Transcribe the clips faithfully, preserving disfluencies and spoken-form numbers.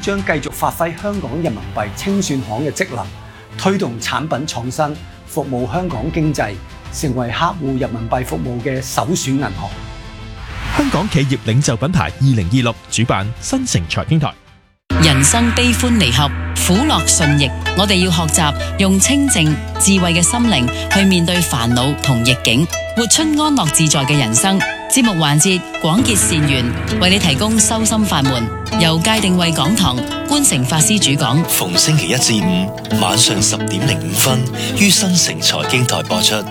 將繼續發揮香港人民幣清算行嘅職能，推動產品創新，服務香港經濟，成為客戶人民幣服務嘅首選銀行。 香港企業領袖品牌二零二六主辦新城財經台。 人生悲歡離合，苦樂順逆，我哋要學習用清靜智慧嘅心靈去面對煩惱同逆境，活出安樂自在嘅人生。節目環節廣結善緣，為你提供修心法門，由界定慧講堂觀誠法師主講， 逢星期一至五晚上十點零五分於新城財經台播出。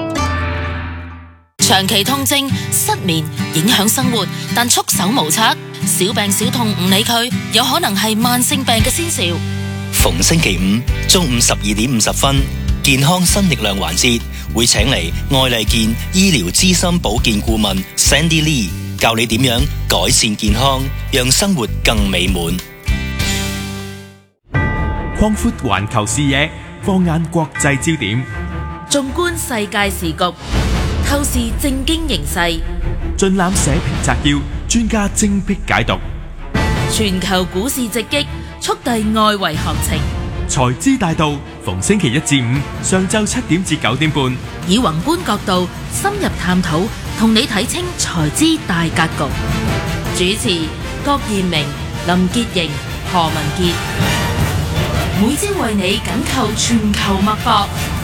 長期痛症、失眠影響生活，但束手無策，小病小痛唔理佢，有可能係慢性病嘅先兆。 逢星期五中午十二點五十分，健康新力量環節會請嚟愛麗健醫療資深保健顧問 Sandy Lee 教你點樣改善健康，讓生活更美滿。 擴闊環球視野，放眼國際焦點， 縱觀世界時局，透視政經形勢， 盡覽社評摘要，專家精闢解讀。 全球股市直擊，速遞外圍行情。 財資大道，逢星期一至五上晝七點至九點半， 以宏觀角度深入探討，同你睇清財資大格局。主持郭彥明、林潔瑩、何文傑，每朝為你緊扣全球脈搏。